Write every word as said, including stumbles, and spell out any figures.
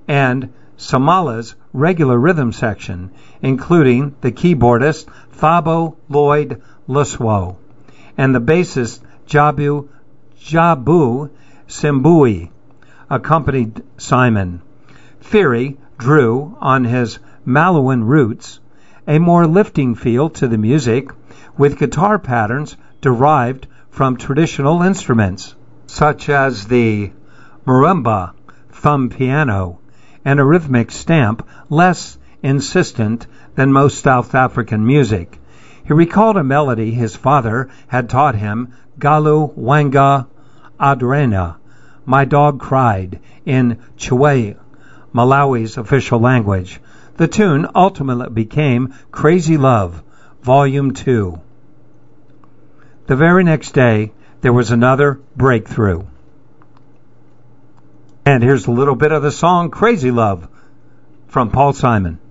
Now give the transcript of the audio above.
and Samala's regular rhythm section, including the keyboardist Thabo Lloyd Luswo and the bassist Jabu Jabu Simbui, accompanied Simon. Firi drew on his Malawian roots a more lifting feel to the music, with guitar patterns derived from traditional instruments, such as the marimba thumb piano, and a rhythmic stamp less insistent than most South African music. He recalled a melody his father had taught him, Galu Wanga Adrena, My Dog Cried, in Chwe, Malawi's official language. The tune ultimately became Crazy Love, Volume two. The very next day, there was another breakthrough. And here's a little bit of the song Crazy Love from Paul Simon.